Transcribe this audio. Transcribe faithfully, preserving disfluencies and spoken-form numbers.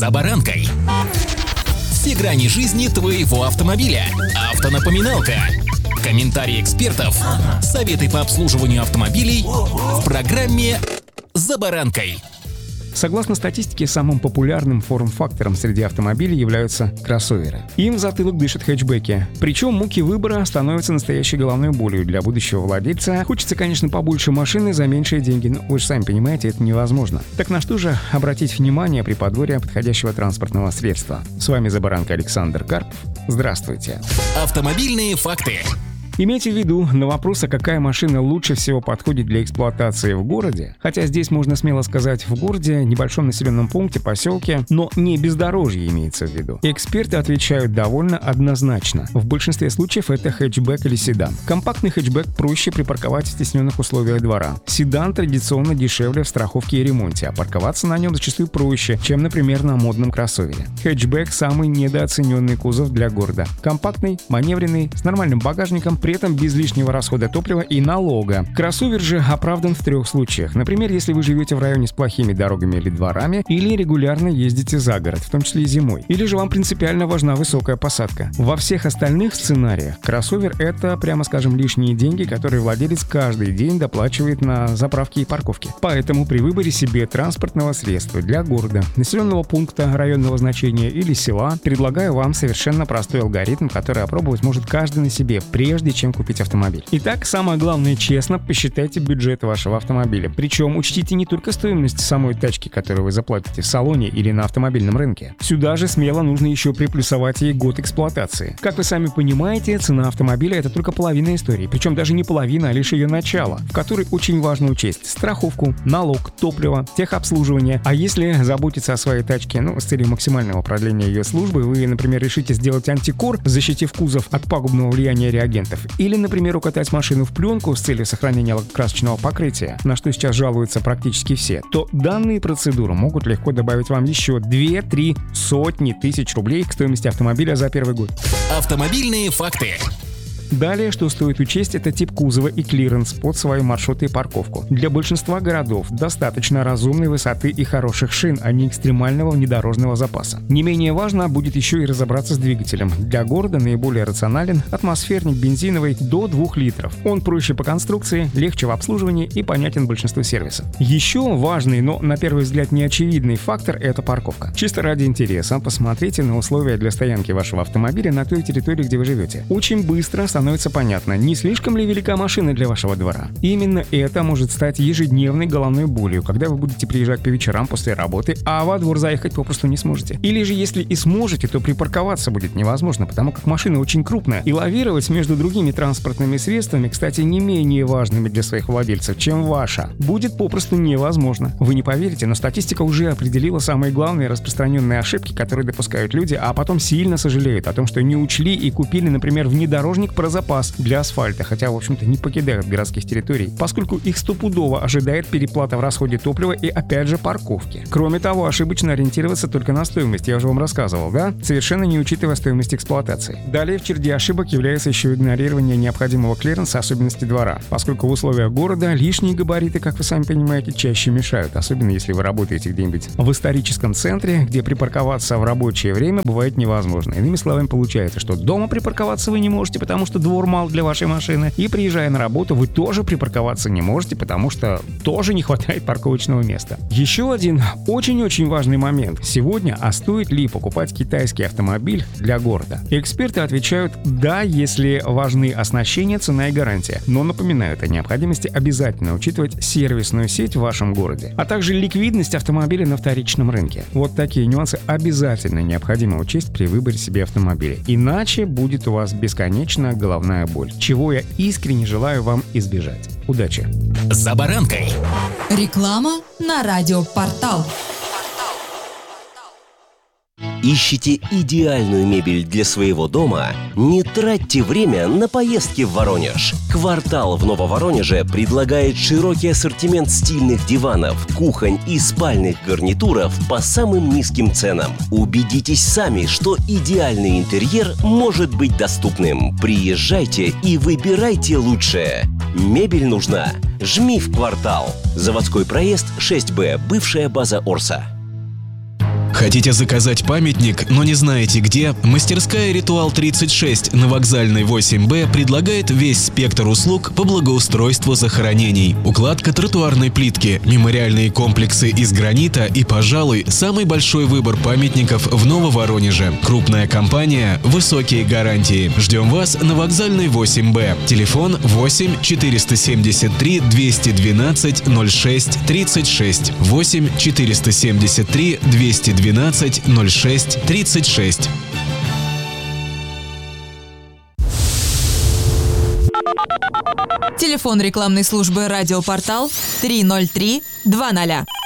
За баранкой. Все грани жизни твоего автомобиля. Автонапоминалка. Комментарии экспертов. Советы по обслуживанию автомобилей в программе «За баранкой». Согласно статистике, самым популярным форм-фактором среди автомобилей являются кроссоверы. Им в затылок дышат хэтчбеки. Причем муки выбора становятся настоящей головной болью для будущего владельца. Хочется, конечно, побольше машины за меньшие деньги, но вы же сами понимаете, это невозможно. Так на что же обратить внимание при подборе подходящего транспортного средства? С вами «За баранкой» Александр Карпов. Здравствуйте. Автомобильные факты. Имейте в виду, на вопрос, а какая машина лучше всего подходит для эксплуатации в городе, хотя здесь можно смело сказать в городе, небольшом населенном пункте, поселке, но не бездорожье имеется в виду. Эксперты отвечают довольно однозначно. В большинстве случаев это хэтчбэк или седан. Компактный хэтчбэк проще припарковать в стесненных условиях двора. Седан традиционно дешевле в страховке и ремонте, а парковаться на нем зачастую проще, чем, например, на модном кроссовере. Хэтчбэк – самый недооцененный кузов для города. Компактный, маневренный, с нормальным багажником, при этом без лишнего расхода топлива и налога. Кроссовер же оправдан в трех случаях. Например, если вы живете в районе с плохими дорогами или дворами, или регулярно ездите за город, в том числе и зимой. Или же вам принципиально важна высокая посадка. Во всех остальных сценариях кроссовер — это, прямо скажем, лишние деньги, которые владелец каждый день доплачивает на заправки и парковки. Поэтому при выборе себе транспортного средства для города, населенного пункта, районного значения или села, предлагаю вам совершенно простой алгоритм, который опробовать может каждый на себе, прежде чем купить автомобиль. Итак, самое главное, честно посчитайте бюджет вашего автомобиля. Причем учтите не только стоимость самой тачки, которую вы заплатите в салоне или на автомобильном рынке. Сюда же смело нужно еще приплюсовать ей год эксплуатации. Как вы сами понимаете, цена автомобиля — это только половина истории. Причем даже не половина, а лишь ее начало, в которой очень важно учесть страховку, налог, топливо, техобслуживание. А если заботиться о своей тачке, ну, с целью максимального продления ее службы, вы, например, решите сделать антикор, защитив кузов от пагубного влияния реагентов, или, например, укатать машину в пленку с целью сохранения лакокрасочного покрытия, на что сейчас жалуются практически все, то данные процедуры могут легко добавить вам еще две-три сотни тысяч рублей к стоимости автомобиля за первый год. Автомобильные факты. Далее, что стоит учесть, это тип кузова и клиренс под свои маршруты и парковку. Для большинства городов достаточно разумной высоты и хороших шин, а не экстремального внедорожного запаса. Не менее важно будет еще и разобраться с двигателем. Для города наиболее рационален атмосферник бензиновый до двух литров. Он проще по конструкции, легче в обслуживании и понятен большинству сервисов. Еще важный, но на первый взгляд неочевидный фактор – это парковка. Чисто ради интереса посмотрите на условия для стоянки вашего автомобиля на той территории, где вы живете. Очень быстро становится понятно, не слишком ли велика машина для вашего двора. Именно это может стать ежедневной головной болью, когда вы будете приезжать по вечерам после работы, а во двор заехать попросту не сможете. Или же если и сможете, то припарковаться будет невозможно, потому как машина очень крупная. И лавировать между другими транспортными средствами, кстати, не менее важными для своих владельцев, чем ваша, будет попросту невозможно. Вы не поверите, но статистика уже определила самые главные распространенные ошибки, которые допускают люди, а потом сильно сожалеют о том, что не учли и купили, например, внедорожник про запас для асфальта, хотя, в общем-то, не покидают городских территорий, поскольку их стопудово ожидает переплата в расходе топлива и, опять же, парковки. Кроме того, ошибочно ориентироваться только на стоимость, я уже вам рассказывал, да? Совершенно не учитывая стоимость эксплуатации. Далее в череде ошибок является еще игнорирование необходимого клиренса особенностей двора, поскольку в условиях города лишние габариты, как вы сами понимаете, чаще мешают, особенно если вы работаете где-нибудь в историческом центре, где припарковаться в рабочее время бывает невозможно. Иными словами, получается, что дома припарковаться вы не можете, потому что двор мал для вашей машины, и приезжая на работу, вы тоже припарковаться не можете, потому что тоже не хватает парковочного места. Еще один очень-очень важный момент. Сегодня, а стоит ли покупать китайский автомобиль для города? Эксперты отвечают «да», если важны оснащение, цена и гарантия, но напоминают о необходимости обязательно учитывать сервисную сеть в вашем городе, а также ликвидность автомобиля на вторичном рынке. Вот такие нюансы обязательно необходимо учесть при выборе себе автомобиля, иначе будет у вас бесконечно головная боль, чего я искренне желаю вам избежать. Удачи! За баранкой. Реклама на радиопортал. Ищете идеальную мебель для своего дома? Не тратьте время на поездки в Воронеж. «Квартал» в Нововоронеже предлагает широкий ассортимент стильных диванов, кухонь и спальных гарнитуров по самым низким ценам. Убедитесь сами, что идеальный интерьер может быть доступным. Приезжайте и выбирайте лучшее. Мебель нужна? Жми в «Квартал». Заводской проезд шесть Б, бывшая база Орса. Хотите заказать памятник, но не знаете где? Мастерская «Ритуал тридцать шесть» на Вокзальной восемь Б предлагает весь спектр услуг по благоустройству захоронений. Укладка тротуарной плитки, мемориальные комплексы из гранита и, пожалуй, самый большой выбор памятников в Нововоронеже. Крупная компания, высокие гарантии. Ждем вас на Вокзальной восемь Б. Телефон восемь четыреста семьдесят три двести двенадцать ноль шесть тридцать шесть. восемь четыреста семьдесят три двести двенадцать ноль шесть тридцать шесть. Телефон рекламной службы «Радиопортал» три ноль три два ноль.